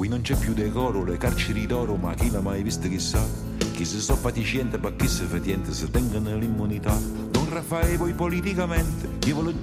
Qui non c'è più decoro, le carceri d'oro, ma chi l'ha mai visto chissà? Chi si sto paticiente, ma chi si fetiente, se tengono l'immunità. Don Raffaele poi politicamente, io ve lo